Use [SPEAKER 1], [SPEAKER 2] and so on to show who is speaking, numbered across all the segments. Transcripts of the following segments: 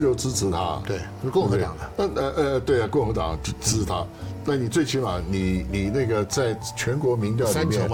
[SPEAKER 1] 就支持他，
[SPEAKER 2] 对，是共和党的。
[SPEAKER 1] 那对啊，共和党支持他。那你最起码你那个在全国民调里面
[SPEAKER 2] 3成嘛，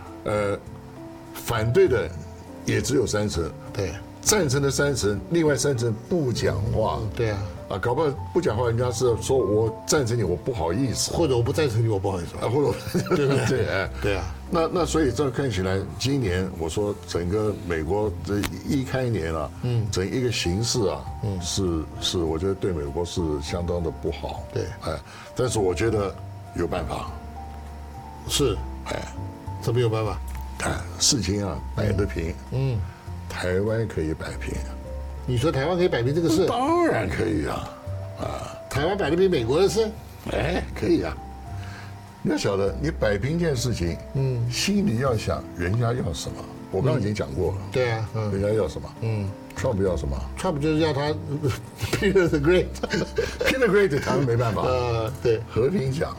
[SPEAKER 1] 反对的也只有3成，
[SPEAKER 2] 对，
[SPEAKER 1] 赞成的3成，另外3成不讲话。
[SPEAKER 2] 对啊，
[SPEAKER 1] 搞不好不讲话，人家是说我赞成你，我不好意思，
[SPEAKER 2] 或者我不赞成你，我不好意思，
[SPEAKER 1] 或者
[SPEAKER 2] 对不对？
[SPEAKER 1] 对，
[SPEAKER 2] 对啊。
[SPEAKER 1] 那所以这看起来，今年我说整个美国这一开年啊，整一个形势啊，是我觉得对美国是相当的不好。
[SPEAKER 2] 对，
[SPEAKER 1] 但是我觉得有办法，
[SPEAKER 2] 是，怎么有办法？
[SPEAKER 1] 事情啊摆得平，台湾可以摆平。
[SPEAKER 2] 你说台湾可以摆平这个事？
[SPEAKER 1] 当然可以啊，
[SPEAKER 2] 台湾摆得平美国的事？
[SPEAKER 1] 可以啊。你要晓得，你摆平一件事情，心里要想人家要什么。我刚刚已经讲过了，
[SPEAKER 2] 对啊，
[SPEAKER 1] 人家要什么？Trump 要什么
[SPEAKER 2] ？Trump 就是要他 Peter the Great，Peter
[SPEAKER 1] Great 台湾没办法，
[SPEAKER 2] 对，
[SPEAKER 1] 和平讲，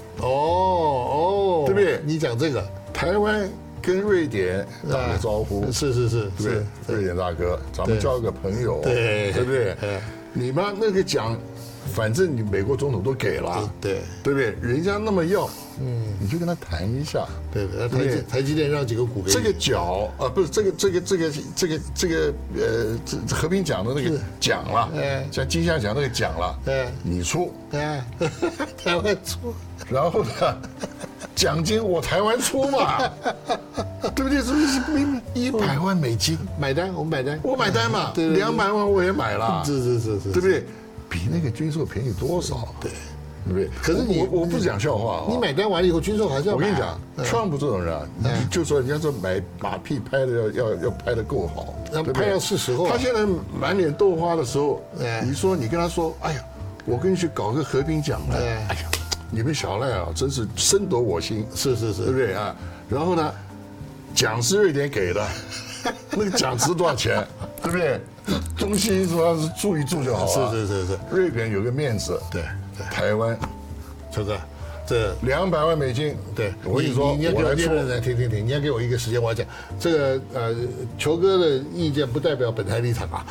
[SPEAKER 2] 对
[SPEAKER 1] 不对？
[SPEAKER 2] 你讲这个，
[SPEAKER 1] 台湾跟瑞典打个招呼，
[SPEAKER 2] 是，
[SPEAKER 1] 对，瑞典大哥，咱们交个朋友，对不对？你们那个讲。反正你美国总统都给了，对不对？人家那么要，你就跟他谈一下，
[SPEAKER 2] 对，台积电让几个股给你。
[SPEAKER 1] 这个奖啊，不是这个和平奖的那个奖了，像金像奖那个奖了，你出，
[SPEAKER 2] 台湾出，
[SPEAKER 1] 然后呢，奖金我台湾出嘛，对不对？这是100万美金
[SPEAKER 2] 买单，我们买单，
[SPEAKER 1] 我买单嘛，200万我也买了，
[SPEAKER 2] 是，
[SPEAKER 1] 对不对？比那个军售便宜多少？对不对？
[SPEAKER 2] 可是
[SPEAKER 1] 我不是讲笑话啊！
[SPEAKER 2] 你买单完了以后，军售还是要买。
[SPEAKER 1] 我跟你讲，Trump 这种人啊，就说人家说买马屁拍的要拍的够好，
[SPEAKER 2] 拍到是时候。
[SPEAKER 1] 他现在满脸豆花的时候，你跟他说，哎呀，我跟你去搞个和平奖来，哎呀，你们小赖啊，真是深得我心，
[SPEAKER 2] 是，
[SPEAKER 1] 对不对啊？然后呢，奖是瑞典给的，那个奖值多少钱？对不对？中西主要是住一住就好了。
[SPEAKER 2] 是。
[SPEAKER 1] 瑞典有个面子，
[SPEAKER 2] 对。
[SPEAKER 1] 台湾，
[SPEAKER 2] 这
[SPEAKER 1] 200万美金，
[SPEAKER 2] 对。
[SPEAKER 1] 我跟你说，
[SPEAKER 2] 你要给我停，你要给我一个时间，我要讲这个球哥的意见不代表本台立场啊。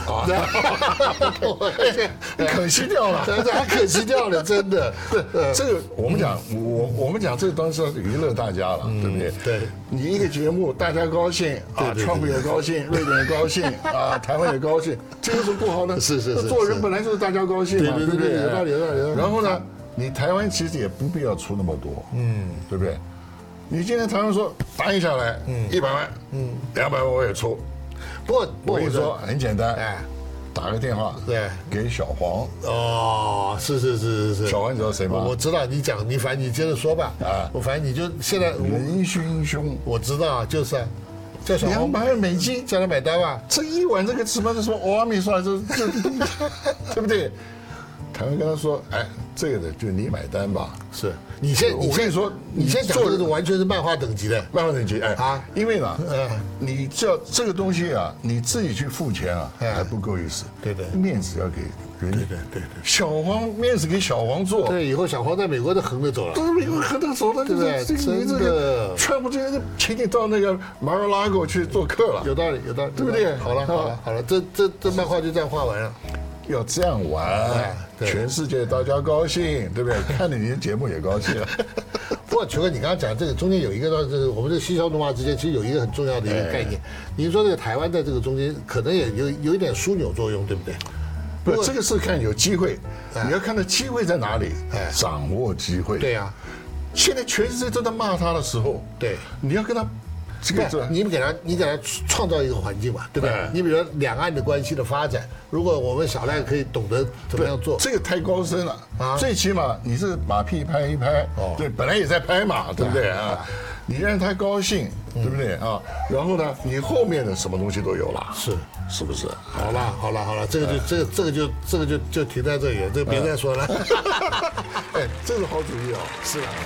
[SPEAKER 1] 可惜掉了，
[SPEAKER 2] 还可惜掉了，真的。
[SPEAKER 1] 这个我们讲这个当然是娱乐大家了，对不对？
[SPEAKER 2] 对。
[SPEAKER 1] 你一个节目，大家高兴啊，Trump 也高兴，瑞典也高兴啊，台湾也高兴，这有什么不好呢？
[SPEAKER 2] 是。
[SPEAKER 1] 做人本来就是大家高兴嘛，对不对？
[SPEAKER 2] 有道理。
[SPEAKER 1] 然后呢，你台湾其实也不必要出那么多，对不对？你今天台湾说答应下来，100万，200万我也出。不过我跟你说很简单，打个电话，
[SPEAKER 2] 对，
[SPEAKER 1] 给小黄。
[SPEAKER 2] 是。
[SPEAKER 1] 小黄你知道谁吗？
[SPEAKER 2] 我知道，你反正你接着说吧。我反正你就现在
[SPEAKER 1] 仁勋兄，
[SPEAKER 2] 我知道啊，就是啊。叫小黄
[SPEAKER 1] 200万美金，
[SPEAKER 2] 叫他买单吧。
[SPEAKER 1] 这一碗这个什么欧米刷，这对不对？台湾跟他说，这个的就你买单吧。
[SPEAKER 2] 是
[SPEAKER 1] 我跟你说，
[SPEAKER 2] 你现在讲的完全是漫画等级的，
[SPEAKER 1] 因为呢，你叫这个东西啊，你自己去付钱啊，还不够意思。
[SPEAKER 2] 对，
[SPEAKER 1] 面子要给人。
[SPEAKER 2] 对。
[SPEAKER 1] 小黄面子给小黄做。
[SPEAKER 2] 对，以后小黄在美国都横着走了。
[SPEAKER 1] 美国横着走了，
[SPEAKER 2] 对不对？真的，
[SPEAKER 1] 川普这个请你到那个马尔拉狗去做客了。
[SPEAKER 2] 有道理，
[SPEAKER 1] 对不对？
[SPEAKER 2] 好了，这漫画就这样画完了。
[SPEAKER 1] 要这样玩，全世界大家高兴，对不对？看着你的节目也高兴。
[SPEAKER 2] 不过球哥，你刚刚讲这个中间有一个，我们这嬉笑怒骂之间，其实有一个很重要的一个概念。您说这个台湾在这个中间可能也有一点枢纽作用，对不对？
[SPEAKER 1] 不，这个是看有机会，你要看到机会在哪里，掌握机会。
[SPEAKER 2] 对呀，
[SPEAKER 1] 现在全世界都在骂他的时候，
[SPEAKER 2] 对，
[SPEAKER 1] 你要跟他。
[SPEAKER 2] 你给他创造一个环境嘛，对不对？你比如说两岸的关系的发展，如果我们小赖可以懂得怎么样做，
[SPEAKER 1] 这个太高深了啊！最起码你是马屁拍一拍，对，本来也在拍嘛，对不对啊？你让他高兴，对不对啊？然后呢，你后面的什么东西都有了，是不是？
[SPEAKER 2] 好了，这个就停在这里了，这个别再说了。
[SPEAKER 1] 这是好主意哦，
[SPEAKER 2] 是啊。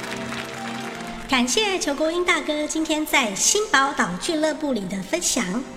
[SPEAKER 3] 感谢裘国英大哥今天在新宝岛俱乐部里的分享。